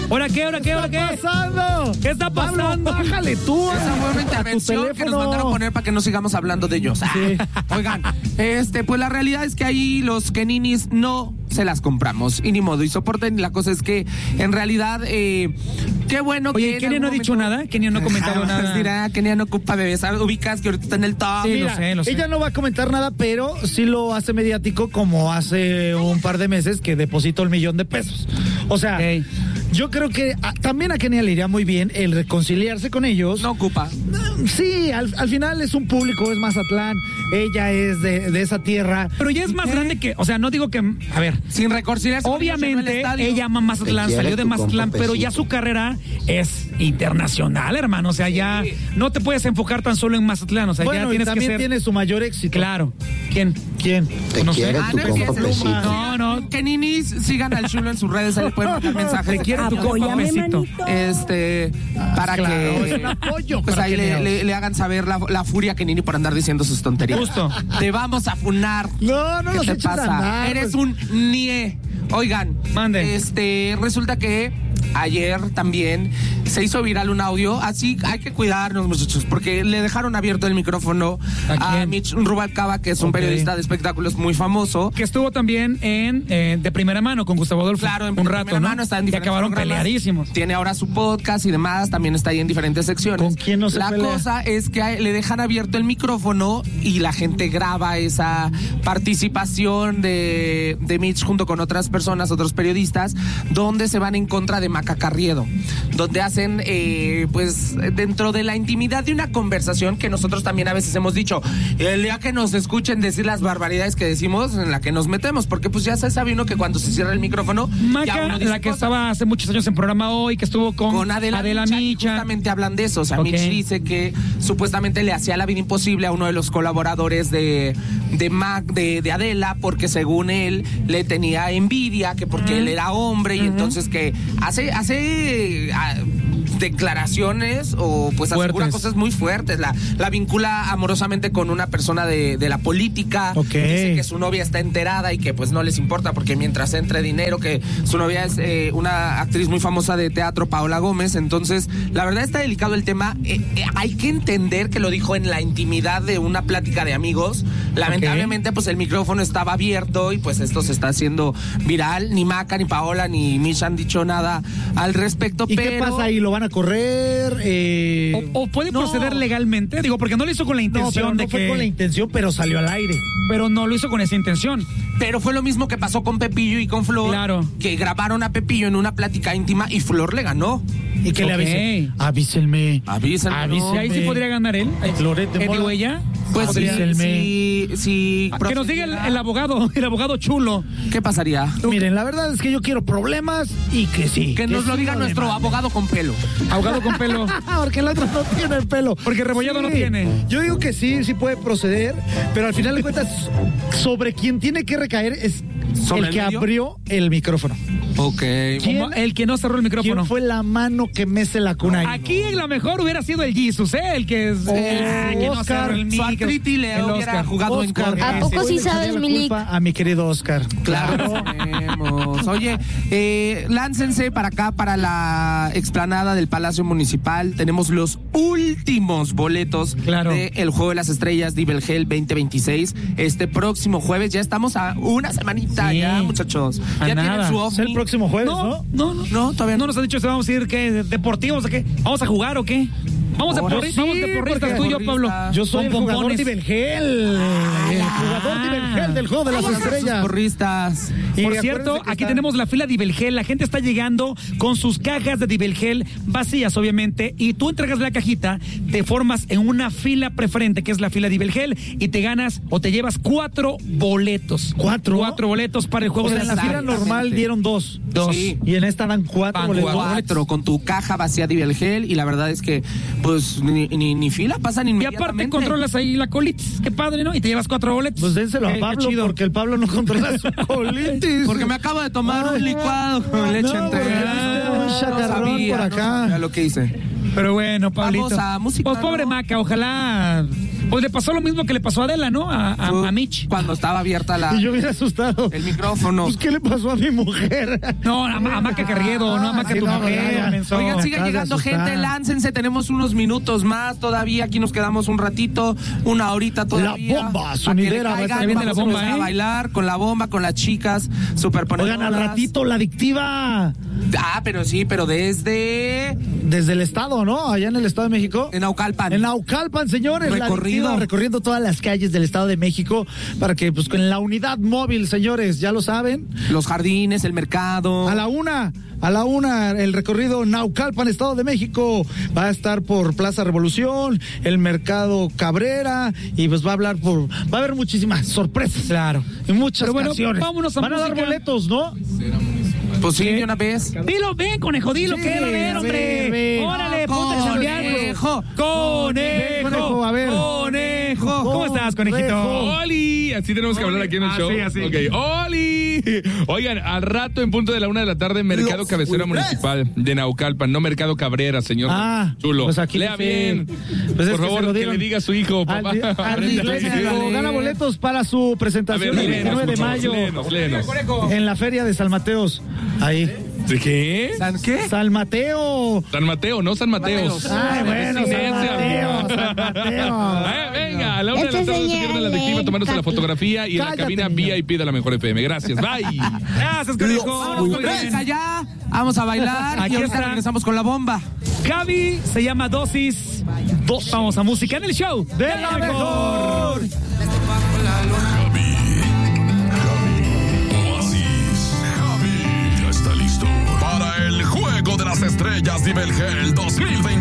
¿Ahora qué? ¿Qué está pasando? ¿Qué está pasando? Bájale tú. Esa fue una intervención que nos mandaron poner para que no sigamos hablando de ellos. Sí. Oigan, pues la realidad es que ahí los Keninis no se las compramos. Y ni modo, y soporten. La cosa es que, en realidad, qué bueno que... Oye, Kenia no ha dicho nada. Kenia no ha comentado nada. Dirá, Kenia no ocupa bebés. Ubicas que ahorita está en el top. Sí, Mira, lo sé. Ella no va a comentar nada, pero sí lo hace mediático como hace un par de meses que depositó $1 millón. O sea, Okay. Yo creo que también a Kenia le iría muy bien el reconciliarse con ellos. No ocupa. Sí, al final es un público, es Mazatlán, ella es de esa tierra. Pero ya es más grande que, o sea, no digo que, a ver, Sin reconciliarse. obviamente ella ama Mazatlán, salió de Mazatlán, pero ya su carrera es internacional, hermano. O sea, ya no te puedes enfocar tan solo en Mazatlán, o sea, Bueno, ya y tienes que también ser... tiene su mayor éxito. Claro. ¿Quién? ¿Quién? No sé. quiere tu no compa empieces. Pesito. No. Keninis, sigan al chulo en sus redes, ahí le pueden mandar mensajes. Te quiero tu Apóyame, compacito. manito. Para Claro, que es un apoyo pues para ahí Kenia. le hagan saber la furia a Kenini por andar diciendo sus tonterías. Justo. Te vamos a funar. No ¿Qué los te eches a pasa? andar, Eres pues. un nie. Oigan, Mande. resulta que ayer también se hizo viral un audio, así hay que cuidarnos, muchachos, porque le dejaron abierto el micrófono ¿A a quién? Mitch Rubalcaba, que es un Ok. periodista de espectáculos muy famoso. Que estuvo también en de primera mano con Gustavo Adolfo. Claro, en un primera rato, ¿no? mano, está en que diferentes acabaron programas. peleadísimos. Tiene ahora su podcast y demás, también está ahí en diferentes secciones. ¿Con quién no se La pelea? cosa es que le dejan abierto el micrófono y la gente graba esa participación de Mitch junto con otras personas, otros periodistas, donde se van en contra de Maca Carriedo, donde hacen, pues, dentro de la intimidad de una conversación que nosotros también a veces hemos dicho, el día que nos escuchen decir las barbaridades que decimos, en la que nos metemos, porque pues ya se sabe uno que cuando se cierra el micrófono, ya Maca, uno dice la que cosas. estaba hace muchos años en programa hoy, que estuvo con Adela Micha, y justamente hablan de eso. O sea, Ok. Mitch dice que supuestamente le hacía la vida imposible a uno de los colaboradores de Adela, porque según él le tenía envidia, que porque él era hombre, y entonces que hace declaraciones o pues asegura Fuertes. cosas muy fuertes. La vincula amorosamente con una persona de la política. Ok. Dice que su novia está enterada y que pues no les importa porque mientras entre dinero, que su novia es una actriz muy famosa de teatro, Paola Gómez. Entonces, la verdad está delicado el tema. Hay que entender que lo dijo en la intimidad de una plática de amigos. Lamentablemente, pues el micrófono estaba abierto y pues esto se está haciendo viral. Ni Maca, ni Paola, ni Mish han dicho nada al respecto. ¿Y pero qué pasa ahí? ¿Lo van a correr? O puede No. proceder legalmente, digo, porque no lo hizo con la No, intención pero no de fue que... con la intención, pero salió al aire. Pero no lo hizo con esa intención. Pero fue lo mismo que pasó con Pepillo y con Flor. Claro. Que grabaron a Pepillo en una plática íntima y Flor le ganó. ¿Y que le Ok. avise? Avísenme. Avísenme. Y ahí sí podría ganar él. Loret de Digo, Mola. ella. Pues sí, Avísenme. sí. Que nos diga el abogado chulo. ¿Qué pasaría? Miren, la verdad es que yo quiero problemas y que sí. Que nos lo sí diga lo nuestro demanden. abogado con pelo. Abogado con pelo. Porque el otro no tiene pelo. Porque Rebollado no tiene. Yo digo que sí puede proceder, pero al final de cuentas, sobre quien tiene que recaer es ¿Sobre el el que medio? abrió el micrófono. Ok. ¿Quién? Como el que no cerró el micrófono. ¿Quién fue la mano que mece la cuna? ahí? Aquí la mejor hubiera sido el Jesus, el que es que no Oscar. cerró el Su micro. artritis le El hubiera Oscar. jugado en Oscar. contra. ¿A poco sí le echaría sabes, la Milik? culpa a mi querido Oscar. Claro, sabemos. Oye, láncense para acá, para la explanada del Palacio Municipal. Tenemos los últimos boletos Claro. del Juego de las Estrellas Divel Hell 2026. Este próximo jueves, ya estamos a una semanita Sí. ya, muchachos. A Ya nada. tienen su Es el ovni. próximo jueves, No, ¿no? no, todavía no nos han dicho si vamos a ir, ¿qué? ¿Deportivos o qué? ¿Vamos a jugar o qué? Vamos de Ahora porristas, sí, vamos de porristas, porque- tú y yo, Pablo. Yo soy el Con jugador pompones. Divel Hell. El jugador Divel Hell del Juego de las Vamos a sus Estrellas. porristas. Y Por acuérdense cierto, que aquí está- tenemos la fila Divelgel. La gente está llegando con sus cajas de Divelgel vacías, obviamente, y tú entregas la cajita, te formas en una fila preferente, que es la fila Divelgel, y te ganas o te llevas 4 boletos. ¿Cuatro? 4 boletos para el O juego sea, de en las la fila Exactamente. normal dieron dos. Sí. Y en esta dan cuatro Van boletos. 4 con tu caja vacía Divel Hell, y la verdad es que pues ni fila pasan Y inmediatamente. aparte controlas ahí la colitis. Qué padre, ¿no? Y te llevas 4 boletos. Pues dénselo a Qué Pablo, chido. porque el Pablo no controla su colitis. Porque me acabo de tomar un licuado con leche No, entera. porque viste un chacarrón por acá. No sabía lo que hice. Pero bueno, Pablito. Vamos a música, Pues pobre ¿no? Maca, ojalá Pues le pasó lo mismo que le pasó a Adela, ¿no? A Mitch. Cuando estaba abierta Y yo hubiera asustado. el micrófono. Pues, ¿qué le pasó a mi mujer? No, a Maca Carriedo, no a Maca sí, tu no, mujer. ya. menso. Oigan, sigue acabas de llegando asustar. gente, láncense, tenemos unos minutos más todavía, aquí nos quedamos un ratito, una horita todavía. La bomba Pa' sonidera, que le va a caigan, estar- viene la vamos a bomba, empezar a ¿eh? bailar con la bomba, con las chicas, superponedoras. Oigan, al ratito, la adictiva. Pero sí, pero desde Desde el estado, ¿no? Allá en el Estado de México. en Naucalpan. En Naucalpan, señores, la Recorrido. adictiva, recorriendo todas las calles del Estado de México para que, pues, con la unidad móvil, señores, ya lo saben, Los jardines, el mercado. a la una, el recorrido Naucalpan, Estado de México, va a estar por Plaza Revolución, el Mercado Cabrera, y pues va a haber muchísimas sorpresas. Claro. Y muchas Pero bueno, canciones. vámonos a Van a dar música. boletos, ¿no? Pues sí, de una vez. Dilo, ven, conejo, dilo, Sí, que a ver, a hombre. ver. Órale, ponte a chambear. Conejo. Conejo, a ver. Conejo. ¿Cómo estás, conejito? Conejo. ¡Oli! Así tenemos que hablar aquí en el show. Sí, así. Ok, ¡oli! Oigan, al rato en punto de la 1:00 p.m, Mercado Cabecera Municipal de Naucalpan, no Mercado Cabrera, señor Chulo. Pues aquí Lea dice- bien. pues es Por que favor, se lo que dieron le diga a su hijo, al papá. di- al Aprenda. disléxico. Gana boletos para su A presentación ver, el léenos, 29 de por favor, mayo léenos. en la feria de San Mateos. Ahí. ¿De qué? ¿San qué? San Mateo. San Mateo, no San Mateos. Ay, bueno, San Desinencia. Mateo, San Mateo. Venga, a la 1:00 p.m se viernes la adictiva tomándose la fotografía y en la Cállate, cabina niño. VIP de la Mejor FM. Gracias, bye. Gracias, conejo. Vámonos con Muy bien. música ya. Vamos a bailar Aquí y ahorita está. regresamos con la bomba. Gaby se llama Dosis. Vamos a música en el show de la mejor. Oasis. Javi ya está listo para el Juego de las Estrellas Nivel Gel 2020.